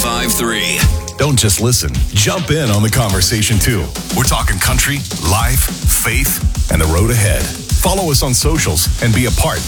95.3. Don't just listen. Jump in on the conversation too. We're talking country, life, faith, and the road ahead. Follow us on socials and be a part